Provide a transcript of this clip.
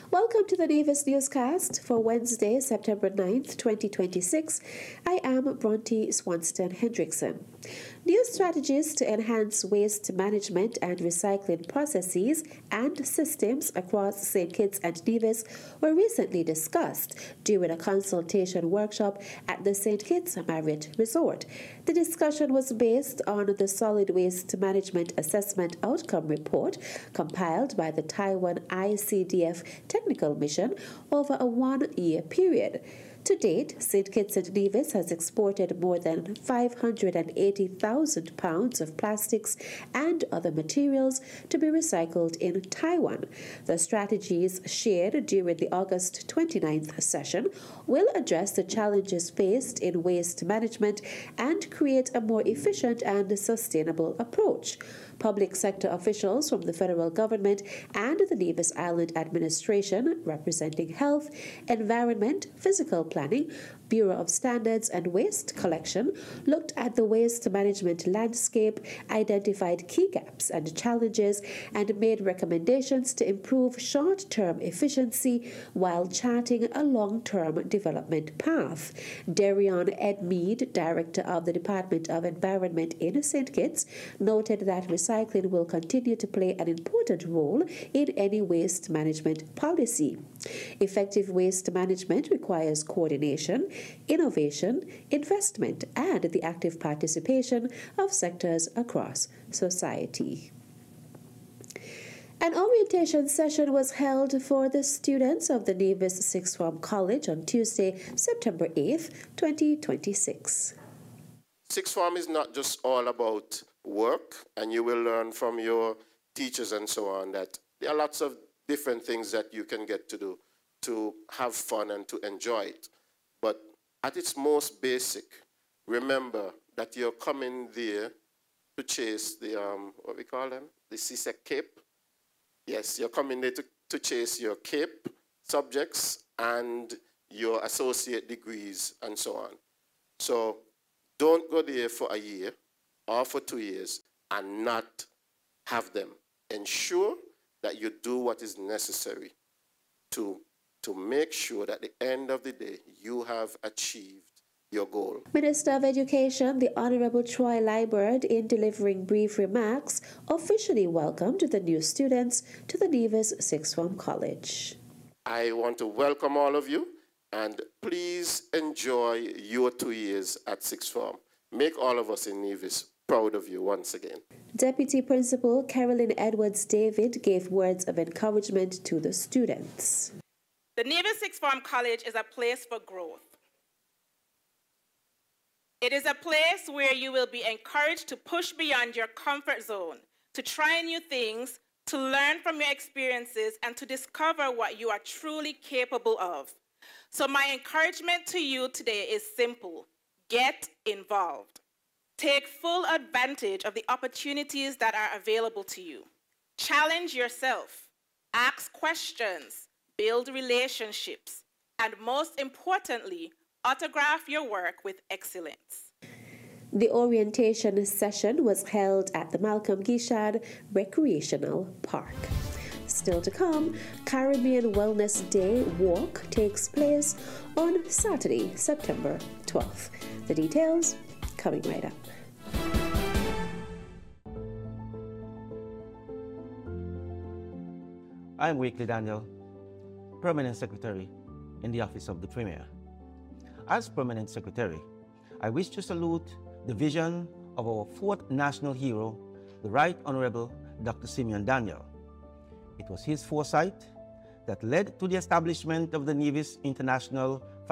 Welcome to the Nevis Newscast for Wednesday, September 9th, 2026. I am Bronte Swanston Hendrickson. New strategies to enhance waste management and recycling processes and systems across St. Kitts and Nevis were recently discussed during a consultation workshop at the St. Kitts Marriott Resort. The discussion was based on the Solid Waste Management Assessment Outcome Report compiled by the Taiwan ICDF Technical Mission over a one-year period. To date, St. Kitts and Nevis has exported more than 580,000 pounds of plastics and other materials to be recycled in Taiwan. The strategies shared during the August 29th session will address the challenges faced in waste management and create a more efficient and sustainable approach. Public sector officials from the federal government and the Nevis Island Administration, representing health, environment, physical planning, Bureau of Standards and Waste Collection, looked at the waste management landscape, identified key gaps and challenges, and made recommendations to improve short-term efficiency while charting a long-term development path. Darion Edmead, Director of the Department of Environment in St. Kitts, noted that recycling will continue to play an important role in any waste management policy. Effective waste management requires coordination, innovation, investment, and the active participation of sectors across society. An orientation session was held for the students of the Nevis Sixth Form College on Tuesday, September 8th, 2026. Sixth Form is not just all about work, and you will learn from your teachers and so on that there are lots of different things that you can get to do to have fun and to enjoy it. But at its most basic, remember that you're coming there to chase the, what we call them? The CSEC CAPE. Yes, you're coming there to chase your CAPE subjects and your associate degrees and so on. So don't go there for a year or for 2 years and not have them. Ensure that you do what is necessary to make sure that at the end of the day, you have achieved your goal. Minister of Education, the Honorable Troy Liburd, in delivering brief remarks, officially welcomed the new students to the Nevis Sixth Form College. I want to welcome all of you, and please enjoy your 2 years at Sixth Form. Make all of us in Nevis proud of you once again. Deputy Principal Carolyn Edwards-David gave words of encouragement to the students. The Nevis Sixth Form College is a place for growth. It is a place where you will be encouraged to push beyond your comfort zone, to try new things, to learn from your experiences, and to discover what you are truly capable of. So my encouragement to you today is simple. Get involved. Take full advantage of the opportunities that are available to you. Challenge yourself. Ask questions. Build relationships. And most importantly, autograph your work with excellence. The orientation session was held at the Malcolm Gishad Recreational Park. Still to come, Caribbean Wellness Day Walk takes place on Saturday, September 12th. The details coming right up. I'm Wakely Daniel, Permanent Secretary in the Office of the Premier. As Permanent Secretary, I wish to salute the vision of our fourth national hero, the Right Honorable Dr. Simeon Daniel. It was his foresight that led to the establishment of the Nevis International